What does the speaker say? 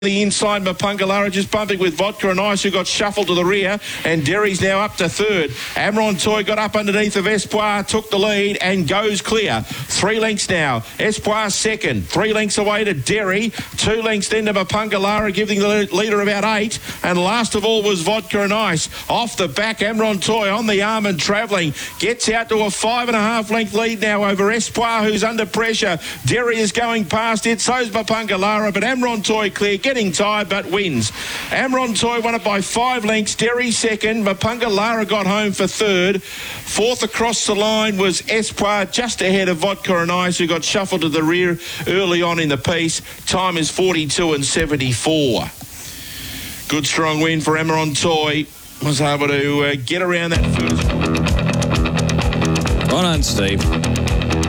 The inside, Mapungalara just bumping with Vodka and Ice, who got shuffled to the rear, and Derry's now up to third. Amron Toy got up underneath of Espoir, took the lead and goes clear. 3 lengths now. Espoir second. 3 lengths away to Derry. 2 lengths then to Mapungalara, giving the leader about 8. And last of all was Vodka and Ice. Off the back, Amron Toy on the arm and travelling. Gets out to a 5.5 length lead now over Espoir, who's under pressure. Derry is going past it, so's Mapungalara, but Amron Toy clear. Getting tired but wins. Amron Toy won it by 5 lengths. Derry second. Mapungalara got home for third. Fourth across the line was Espoir, just ahead of Vodka and Ice, who got shuffled to the rear early on in the piece. Time is 42.74. Good strong win for Amron Toy. Was able to get around that first. Right on, Steve.